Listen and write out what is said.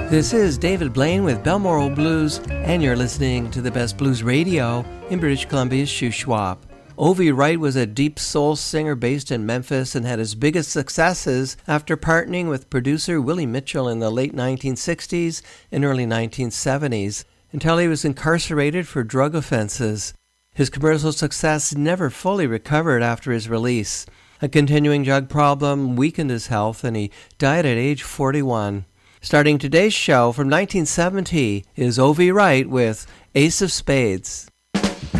This is David Blaine with Balmoral Blues, and you're listening to the best blues radio in British Columbia's Shuswap. Ovi Wright was a deep soul singer based in Memphis and had his biggest successes after partnering with producer Willie Mitchell in the late 1960s and early 1970s, until he was incarcerated for drug offenses. His commercial success never fully recovered after his release. A continuing drug problem weakened his health, and he died at age 41. Starting today's show from 1970 is Ovi Wright with Ace of Spades.